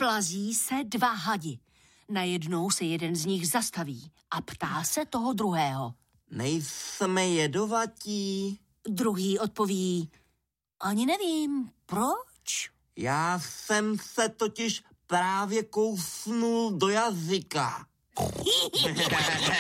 Plazí se dva hadi. Najednou se jeden z nich zastaví a ptá se toho druhého. Nejsme jedovatí? Druhý odpoví, ani nevím, proč? Já jsem se totiž právě kousnul do jazyka.